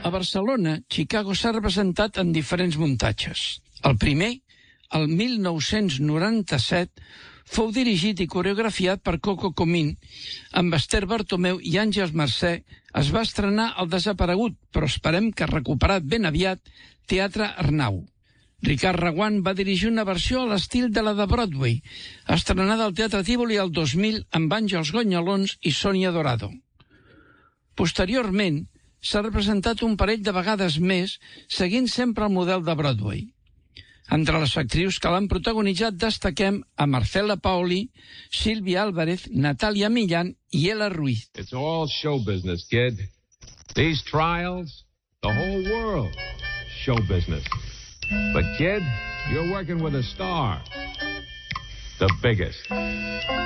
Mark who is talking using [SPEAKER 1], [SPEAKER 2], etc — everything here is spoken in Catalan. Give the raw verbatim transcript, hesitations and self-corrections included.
[SPEAKER 1] A Barcelona, Chicago s'ha representat en diferents muntatges. El primer, el mil nou-cents noranta-set, fou dirigit i coreografiat per Coco Comín, amb Esther Bartomeu i Àngels Mercè. Es va estrenar al desaparegut, però esperem que recuperat ben aviat, Teatre Arnau. Ricard Reguant va dirigir una versió a l'estil de la de Broadway, estrenada al Teatre Tívoli el dos mil amb Àngels Gonyalons i Sònia Dorado. Posteriorment, s'ha representat un parell de vegades més, seguint sempre el model de Broadway. Entre les actrius que l'han protagonitzat destaquem a Marcela Paoli, Sílvia Álvarez, Natàlia Millán i Ela Ruiz.
[SPEAKER 2] It's all show business, kid. These trials, the whole world, show business. But kid, you're working with a star. The biggest.